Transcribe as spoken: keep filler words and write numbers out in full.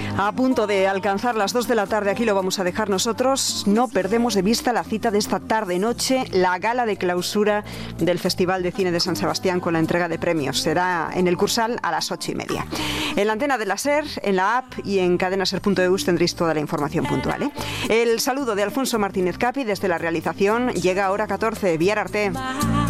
A punto de alcanzar las dos de la tarde, aquí lo vamos a dejar nosotros. No perdemos de vista la cita de esta tarde-noche, la gala de clausura del Festival de Cine de San Sebastián con la entrega de premios. Será en el Cursal a las ocho y media. En la antena de la SER, en la app y en cadenaser punto eus tendréis toda la información puntual, ¿eh? El saludo de Alfonso Martínez Capi desde la realización. Llega hora catorce, Biar Arte.